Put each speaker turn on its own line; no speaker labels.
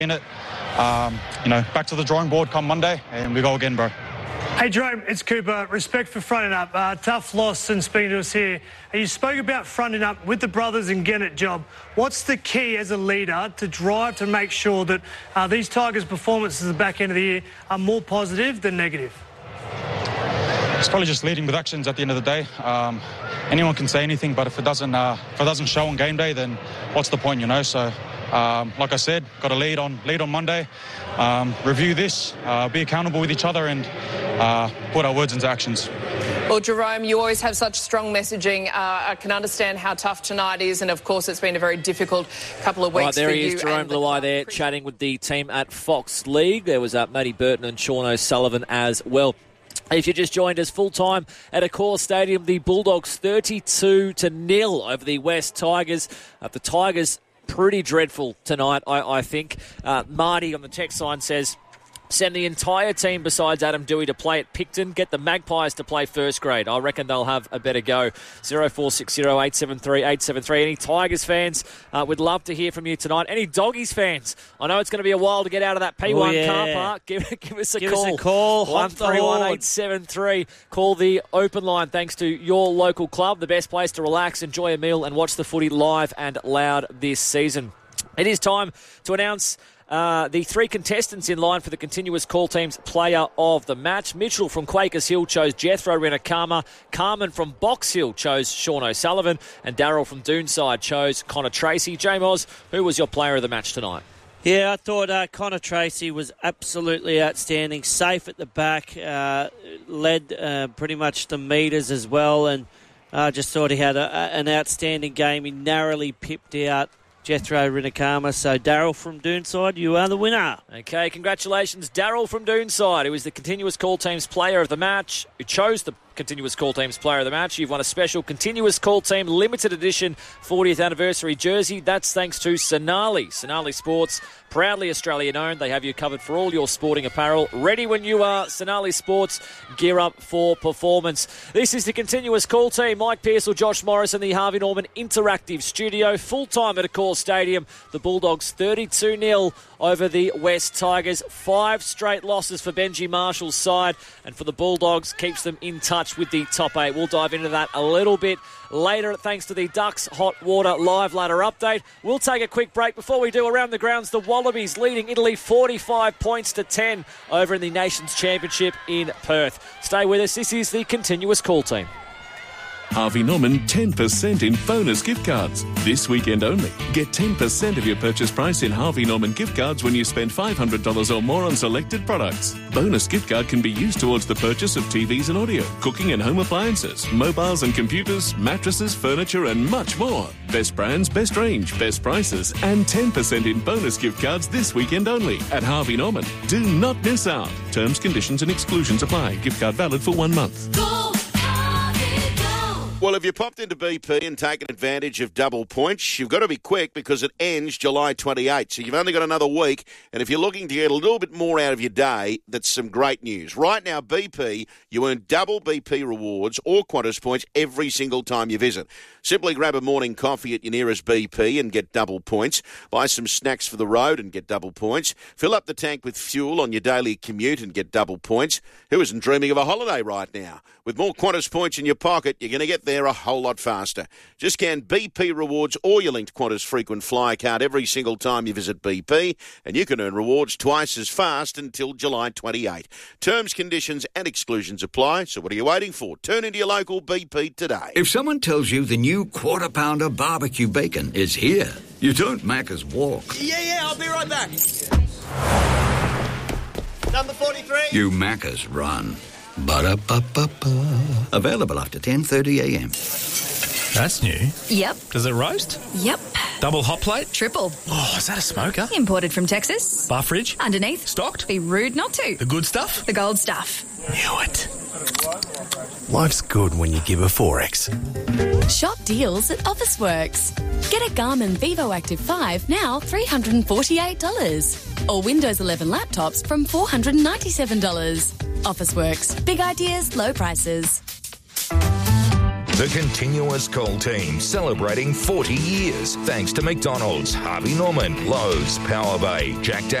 in it. Back to the drawing board come Monday, and we go again, bro.
Hey, Jerome, it's Cooper. Respect for fronting up. Tough loss since speaking to us here. You spoke about fronting up with the brothers and getting it job. What's the key as a leader to drive to make sure that these Tigers' performances at the back end of the year are more positive than negative?
It's probably just leading with actions at the end of the day. Anyone can say anything, but if it doesn't show on game day, then what's the point, So, like I said, got to lead on Monday. Review this, be accountable with each other, and put our words into actions.
Well, Jerome, you always have such strong messaging. I can understand how tough tonight is, and of course it's been a very difficult couple of weeks
there
for
he
you.
is, Jerome Luai there, chatting with the team at Fox League. There was Matty Burton and Sean O'Sullivan as well. If you just joined us full-time at Accor Stadium, the Bulldogs 32-0 over the West Tigers. The Tigers pretty dreadful tonight, I think. Marty on the text line says, send the entire team besides Adam Dewey to play at Picton. Get the Magpies to play first grade. I reckon they'll have a better go. 0460 873 873. Any Tigers fans, we'd love to hear from you tonight. Any Doggies fans? I know it's going to be a while to get out of that P1 car park. Give us a call.
Give us a call.
131873. Call the open line thanks to your local club. The best place to relax, enjoy a meal and watch the footy live and loud this season. It is time to announce the three contestants in line for the continuous call team's player of the match. Mitchell from Quakers Hill chose Jethro Renakama. Carmen from Box Hill chose Sean O'Sullivan. And Daryl from Doonside chose Connor Tracy. J-Moz, who was your player of the match tonight?
Yeah, I thought Connor Tracy was absolutely outstanding. Safe at the back, led pretty much the metres as well. And I just thought he had an outstanding game. He narrowly pipped out Jethro Renakama. So Daryl from Doonside, you are the winner.
Okay, congratulations, Daryl from Doonside, who is the continuous call team's player of the match, who chose the continuous call team's player of the match. You've won a special continuous call team limited edition 40th anniversary jersey. That's thanks to Sonali. Sonali Sports, proudly Australian owned. They have you covered for all your sporting apparel. Ready when you are. Sonali Sports, gear up for performance. This is the continuous call team. Mike Pearsall, Josh Morris and the Harvey Norman Interactive Studio. Full time at Accor Stadium. The Bulldogs 32-0 over the West Tigers. 5 straight losses for Benji Marshall's side, and for the Bulldogs, keeps them in touch with the top 8. We'll dive into that a little bit later thanks to the Ducks Hot Water live ladder update. We'll take a quick break. Before we do, around the grounds, the Wallabies leading Italy 45 points to 10 over in the Nations Championship in Perth. Stay with us. This is the continuous call team.
Harvey Norman 10% in bonus gift cards. This weekend only. Get 10% of your purchase price in Harvey Norman gift cards when you spend $500 or more on selected products. Bonus gift card can be used towards the purchase of TVs and audio, cooking and home appliances, mobiles and computers, mattresses, furniture and much more. Best brands, best range, best prices and 10% in bonus gift cards this weekend only at Harvey Norman. Do not miss out. Terms, conditions and exclusions apply. Gift card valid for 1 month.
Well, if you popped into BP and taken advantage of double points, you've got to be quick because it ends July 28. So you've only got another week. And if you're looking to get a little bit more out of your day, that's some great news. Right now, BP, you earn double BP rewards or Qantas points every single time you visit. Simply grab a morning coffee at your nearest BP and get double points. Buy some snacks for the road and get double points. Fill up the tank with fuel on your daily commute and get double points. Who isn't dreaming of a holiday right now? With more Qantas points in your pocket, you're going to get there a whole lot faster. Just scan BP Rewards or your linked Qantas frequent flyer card every single time you visit BP, and you can earn rewards twice as fast until July 28. Terms, conditions and exclusions apply. So what are you waiting for? Turn into your local BP today.
If someone tells you the new Quarter Pounder barbecue bacon is here, you don't Macca's walk.
Yeah, I'll be right back. Number 43.
You Macca's run. Ba-da-ba-ba-ba. Available after 10:30 a.m.
That's new.
Yep.
Does it roast?
Yep.
Double hot plate?
Triple.
Oh, is that a smoker?
Imported from Texas.
Bar fridge?
Underneath.
Stocked?
Be rude not to.
The good stuff?
The gold stuff.
Knew it. Life's good when you give a 4X.
Shop deals at Officeworks. Get a Garmin Vivo Active 5 now $348. Or Windows 11 laptops from $497. Officeworks. Big ideas, low prices.
The continuous call team celebrating 40 years thanks to McDonald's, Harvey Norman, Lowe's, Power Bay, Jack